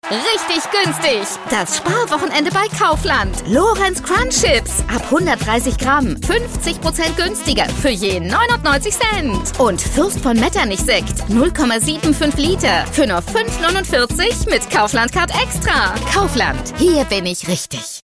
Richtig günstig. Das Sparwochenende bei Kaufland. Lorenz Crunch Chips. Ab 130 Gramm. 50% günstiger. Für je 99 Cent. Und Fürst von Metternich Sekt. 0,75 Liter. Für nur 5,49 mit Kaufland Card Extra. Kaufland. Hier bin ich richtig.